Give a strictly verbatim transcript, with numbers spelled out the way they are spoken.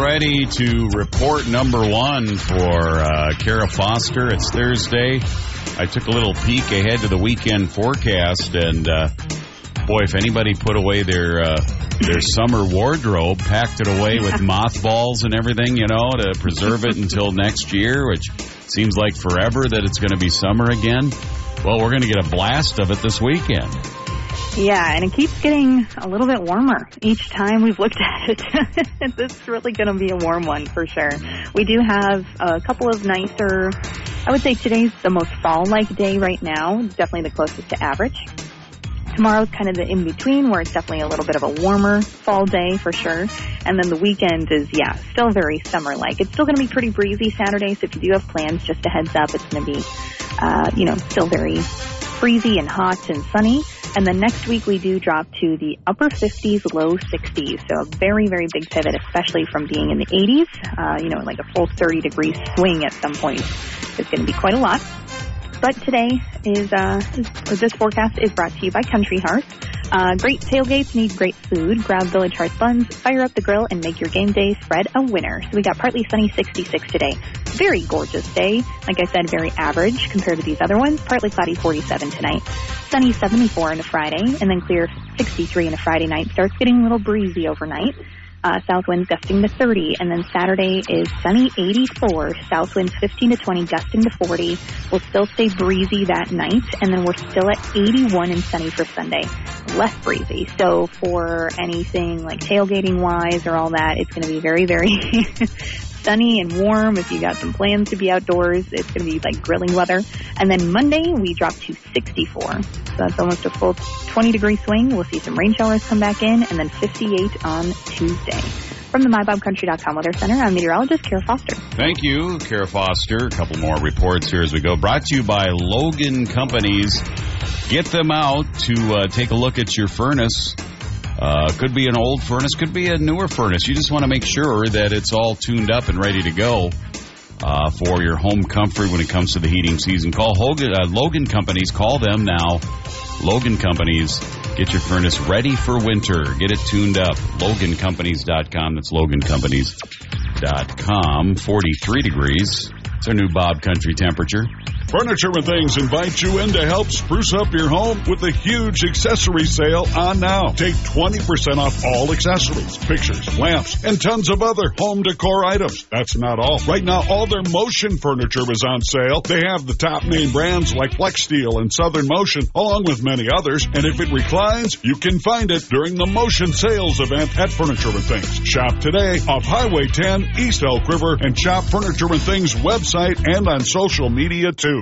ready to report number one for uh, Kara Foster. It's Thursday. I took a little peek ahead to the weekend forecast, and uh, boy, if anybody put away their uh, their summer wardrobe, packed it away with mothballs and everything, you know, to preserve it until next year, which seems like forever that it's going to be summer again. Well, we're going to get a blast of it this weekend. Yeah, and it keeps getting a little bit warmer each time we've looked at it. This is really going to be a warm one for sure. We do have a couple of nicer, I would say today's the most fall-like day right now, definitely the closest to average. Tomorrow's kind of the in-between where it's definitely a little bit of a warmer fall day for sure. And then the weekend is, yeah, still very summer-like. It's still going to be pretty breezy Saturday, so if you do have plans, just a heads up, it's going to be, uh, you know, still very breezy and hot and sunny. And then next week we do drop to the upper fifties, low sixties. So a very, very big pivot, especially from being in the eighties. Uh, you know, like a full thirty degree swing at some point is going to be quite a lot. But today is, uh, is this forecast is brought to you by Country Hearth. Uh, great tailgates need great food. Grab Village Hearth buns, fire up the grill, and make your game day spread a winner. So we got partly sunny sixty-six today. Very gorgeous day. Like I said, very average compared to these other ones. Partly cloudy forty-seven tonight. Sunny seventy-four on a Friday, and then clear sixty-three on a Friday night. Starts getting a little breezy overnight. Uh, south winds gusting to thirty, and then Saturday is sunny eighty-four, south winds fifteen to twenty, gusting to forty. We'll still stay breezy that night, and then we're still at eighty-one and sunny for Sunday. Less breezy. So for anything like tailgating-wise or all that, it's going to be very, very sunny and warm. If you got some plans to be outdoors, it's going to be like grilling weather. And then Monday, we drop to sixty-four. So that's almost a full twenty degree swing. We'll see some rain showers come back in, and then fifty-eight on Tuesday. From the my bob country dot com Weather Center, I'm meteorologist Kara Foster. Thank you, Kara Foster. A couple more reports here as we go. Brought to you by Logan Companies. Get them out to uh, take a look at your furnace. Uh, could be an old furnace, could be a newer furnace. You just want to make sure that it's all tuned up and ready to go uh, for your home comfort when it comes to the heating season. Call Hogan, uh, Logan Companies. Call them now. Logan Companies. Get your furnace ready for winter. Get it tuned up. Logan Companies dot com. That's Logan Companies dot com. forty-three degrees. It's our new Bob Country temperature. Furniture and Things invites you in to help spruce up your home with a huge accessory sale on now. Take twenty percent off all accessories, pictures, lamps, and tons of other home decor items. That's not all. Right now, all their Motion furniture is on sale. They have the top name brands like FlexSteel and Southern Motion, along with many others. And if it reclines, you can find it during the Motion sales event at Furniture and Things. Shop today off Highway ten, East Elk River, and shop Furniture and Things website and on social media, too.